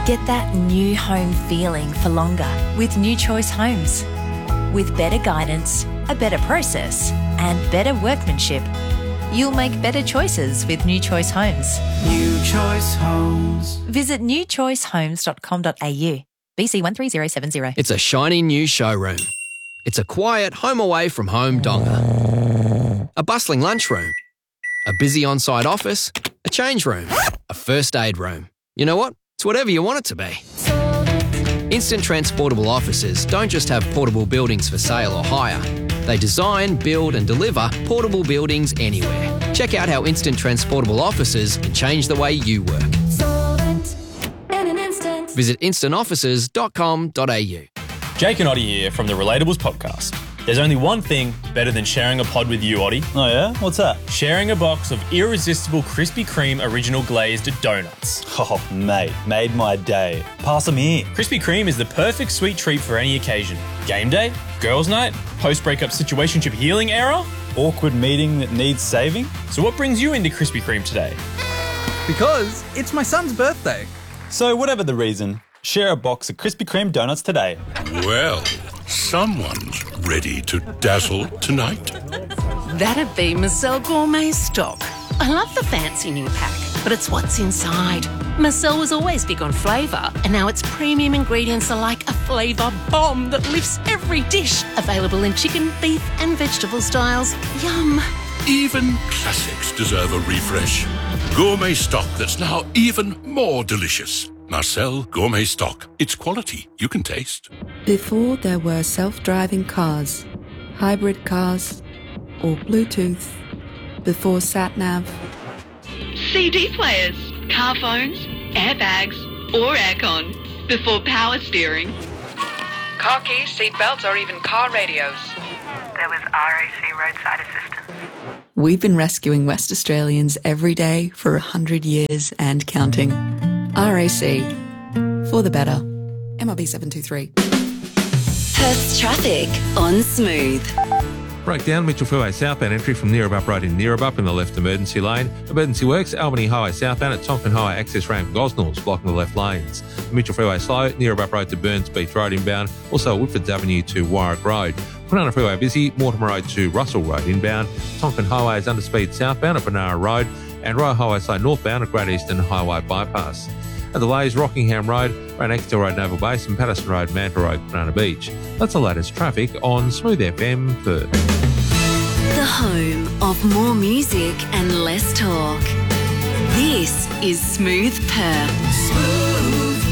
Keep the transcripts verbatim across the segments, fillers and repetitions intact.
Get that new home feeling for longer with New Choice Homes. With better guidance, a better process, and better workmanship, you'll make better choices with New Choice Homes. New Choice Homes. Visit new choice homes dot com dot a u. B C one three zero seven zero. It's a shiny new showroom. It's a quiet home away from home donga. A bustling lunchroom. A busy on-site office. A change room. A first aid room. You know what? It's whatever you want it to be. Instant Transportable Offices don't just have portable buildings for sale or hire. They design, build and deliver portable buildings anywhere. Check out how Instant Transportable Offices can change the way you work. Visit instant offices dot com dot a u. Jake and Oddie here from the Relatables podcast. There's only one thing better than sharing a pod with you, Oddie. Oh yeah? What's that? Sharing a box of irresistible Krispy Kreme original glazed donuts. Oh, mate, made my day. Pass them here. Krispy Kreme is the perfect sweet treat for any occasion. Game day, girls' night, post-breakup situationship healing era. Awkward meeting that needs saving. So what brings you into Krispy Kreme today? Because it's my son's birthday. So whatever the reason, share a box of Krispy Kreme donuts today. Well, someone's ready to dazzle tonight. That'd be Marcel Gourmet Stock. I love the fancy new pack, but it's what's inside. Marcel was always big on flavour, and now its premium ingredients are like a flavour bomb that lifts every dish. Available in chicken, beef and vegetable styles. Yum. Even classics deserve a refresh. Gourmet stock that's now even more delicious. Marcel Gourmet Stock. It's quality you can taste. Before there were self-driving cars, hybrid cars, or Bluetooth, before sat-nav. C D players, car phones, airbags, or aircon, before power steering. Car keys, seat belts, or even car radios. There was R A C roadside assistance. We've been rescuing West Australians every day for a hundred years and counting. R A C. For the better. M R B seven two three. Perth's traffic on Smooth. Breakdown, Mitchell Freeway southbound entry from Neerabup Road in Neerabup in the left emergency lane. Emergency works, Albany Highway southbound at Tonkin Highway access ramp Gosnells blocking the left lanes. Mitchell Freeway slow, Neerabup Road to Burns Beach Road inbound. Also Woodfords Avenue to Warwick Road. Kwinana Freeway busy, Mortimer Road to Russell Road inbound. Tonkin Highway is underspeed southbound at Banara Road. And Royal Highway slow northbound at Great Eastern Highway bypass. At the Lays, Rockingham Road, around Exeter Road, Naval Base, and Patterson Road, Manta Road, Banana Beach. That's the latest traffic on Smooth F M Perth. The home of more music and less talk. This is Smooth Perth. Smooth.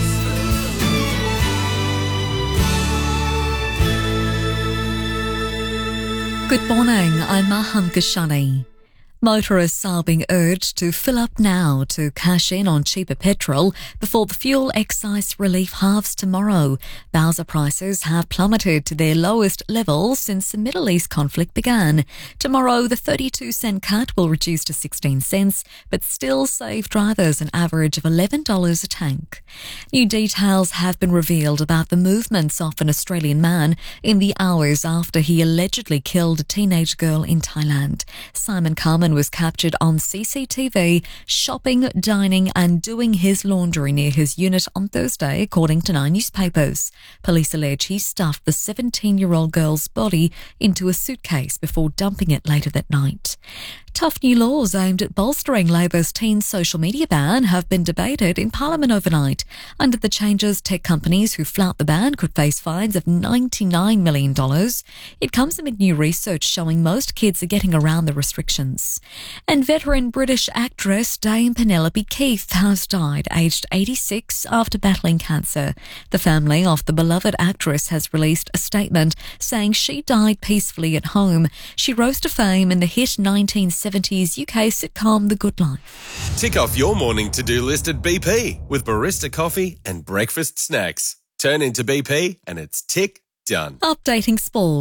Good morning, I'm Maham Kashani. Motorists are being urged to fill up now to cash in on cheaper petrol before the fuel excise relief halves tomorrow. Bowser prices have plummeted to their lowest level since the Middle East conflict began. Tomorrow, the thirty-two cent cut will reduce to sixteen cents, but still save drivers an average of eleven dollars a tank. New details have been revealed about the movements of an Australian man in the hours after he allegedly killed a teenage girl in Thailand. Simon Carmen was captured on C C T V shopping, dining and doing his laundry near his unit on Thursday, according to nine newspapers. Police allege he stuffed the seventeen-year-old girl's body into a suitcase before dumping it later that night. Tough new laws aimed at bolstering Labor's teen social media ban have been debated in Parliament overnight. Under the changes, tech companies who flout the ban could face fines of ninety-nine million dollars. It comes amid new research showing most kids are getting around the restrictions. And veteran British actress Dame Penelope Keith has died, aged eighty-six, after battling cancer. The family of the beloved actress has released a statement saying she died peacefully at home. She rose to fame in the hit nineteen seventies U K sitcom The Good Life. Tick off your morning to-do list at B P with barista coffee and breakfast snacks. Turn into B P and it's tick done. Updating sport.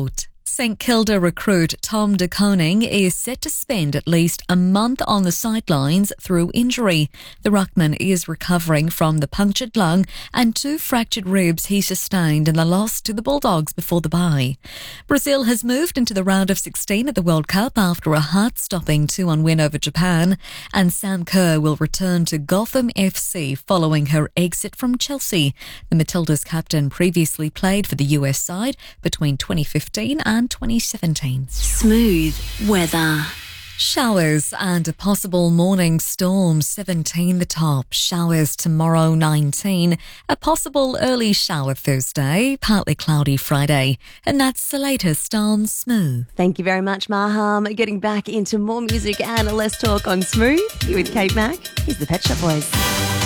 St Kilda recruit Tom De Koning is set to spend at least a month on the sidelines through injury. The ruckman is recovering from the punctured lung and two fractured ribs he sustained in the loss to the Bulldogs before the bye. Brazil has moved into the round of sixteen at the World Cup after a heart-stopping two one win over Japan, and Sam Kerr will return to Gotham F C following her exit from Chelsea. The Matildas captain previously played for the U S side between twenty fifteen and twenty seventeen. Smooth weather. Showers and a possible morning storm, seventeen the top. Showers tomorrow, nineteen. A possible early shower Thursday, partly cloudy Friday. And that's the latest on Smooth. Thank you very much, Maham. Getting back into more music and less talk on Smooth. Here with Kate Mack. Here's the Pet Shop Boys.